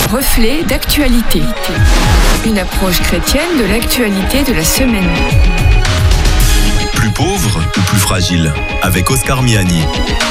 Reflet d'actualité. Une approche chrétienne de l'actualité de la semaine. Plus pauvre ou plus fragile ? Avec Oscar Miani.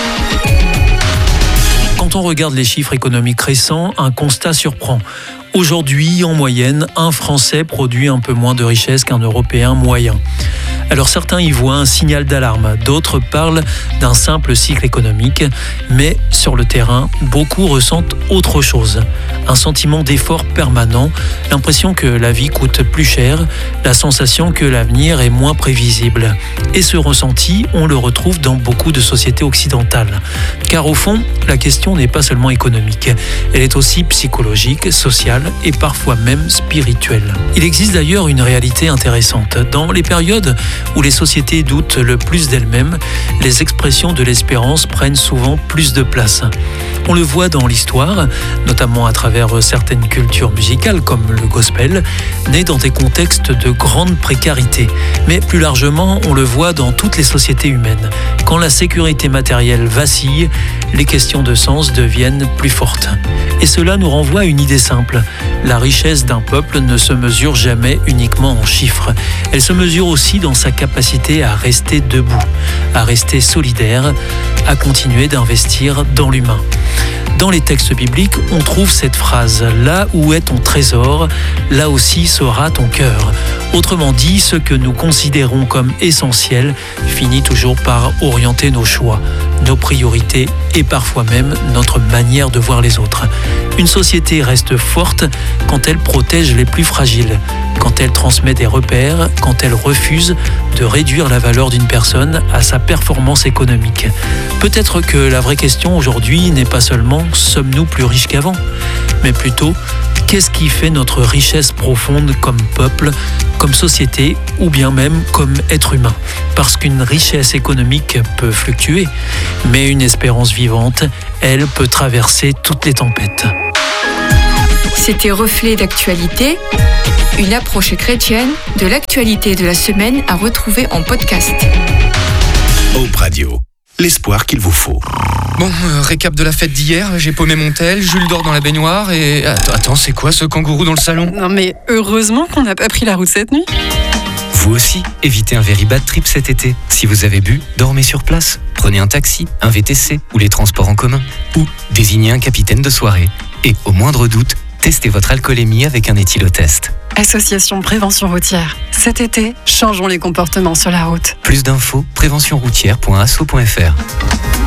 Quand on regarde les chiffres économiques récents, un constat surprend. Aujourd'hui, en moyenne, un Français produit un peu moins de richesse qu'un Européen moyen. Alors certains y voient un signal d'alarme, d'autres parlent d'un simple cycle économique, mais sur le terrain, beaucoup ressentent autre chose. Un sentiment d'effort permanent, l'impression que la vie coûte plus cher, la sensation que l'avenir est moins prévisible. Et ce ressenti, on le retrouve dans beaucoup de sociétés occidentales. Car au fond, la question n'est pas seulement économique, elle est aussi psychologique, sociale et parfois même spirituelle. Il existe d'ailleurs une réalité intéressante. Dans les périodes où les sociétés doutent le plus d'elles-mêmes, les expressions de l'espérance prennent souvent plus de place. On le voit dans l'histoire, notamment à travers certaines cultures musicales comme le gospel, nées dans des contextes de grande précarité. Mais plus largement, on le voit dans toutes les sociétés humaines. Quand la sécurité matérielle vacille, les questions de sens deviennent plus fortes. Et cela nous renvoie à une idée simple. La richesse d'un peuple ne se mesure jamais uniquement en chiffres. Elle se mesure aussi dans sa capacité à rester debout, à rester solidaire, à continuer d'investir dans l'humain. Dans les textes bibliques, on trouve cette phrase « Là où est ton trésor, là aussi sera ton cœur ». Autrement dit, ce que nous considérons comme essentiel finit toujours par orienter nos choix, nos priorités et parfois même notre manière de voir les autres. Une société reste forte quand elle protège les plus fragiles, quand elle transmet des repères, quand elle refuse de réduire la valeur d'une personne à sa performance économique. Peut-être que la vraie question aujourd'hui n'est pas seulement « sommes-nous plus riches qu'avant ?», mais plutôt « qu'est-ce qui fait notre richesse profonde comme peuple, comme société ou bien même comme être humain ?» Parce qu'une richesse économique peut fluctuer, mais une espérance vivante, elle peut traverser toutes les tempêtes. C'était Reflet d'actualité, une approche chrétienne de l'actualité de la semaine à retrouver en podcast. Hope Radio, l'espoir qu'il vous faut. Bon, récap de la fête d'hier, j'ai paumé mon tel, Jules dort dans la baignoire et... Attends, c'est quoi ce kangourou dans le salon ? Non mais heureusement qu'on n'a pas pris la route cette nuit. Vous aussi, évitez un very bad trip cet été. Si vous avez bu, dormez sur place. Prenez un taxi, un VTC ou les transports en commun. Ou désignez un capitaine de soirée. Et au moindre doute, testez votre alcoolémie avec un éthylotest. Association Prévention Routière. Cet été, changeons les comportements sur la route. Plus d'infos, préventionroutière.asso.fr.